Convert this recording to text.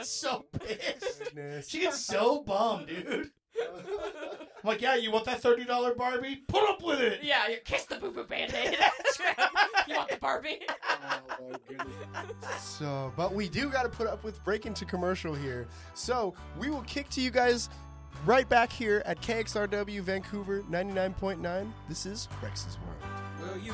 gets so pissed. Goodness. She gets so bummed, dude. I'm like, yeah, you want that $30 Barbie? Put up with it. Yeah, you kiss the boo-boo Band-Aid. You want the Barbie? Oh my goodness. So, but we do got to put up with break into commercial here. So we will kick to you guys right back here at KXRW Vancouver 99.9. This is Rex's World.